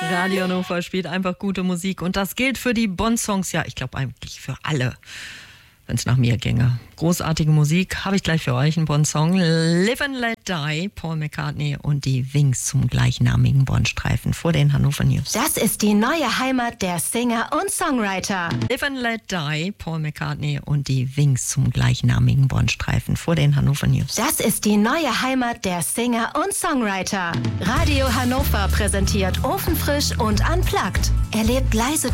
Radio Hannover spielt einfach gute Musik und das gilt für die Bond-Songs, ja, ich glaube eigentlich für alle, wenn es nach mir ginge. Großartige Musik, habe ich gleich für euch einen Bond-Song. Live and Let Die, Paul McCartney und die Wings zum gleichnamigen Bond-Streifen vor den Hannover News. Das ist die neue Heimat der Singer und Songwriter. Live and Let Die, Paul McCartney und die Wings zum gleichnamigen Bond-Streifen vor den Hannover News. Das ist die neue Heimat der Singer und Songwriter. Radio Hannover präsentiert Ofenfrisch und Unplugged. Erlebt leise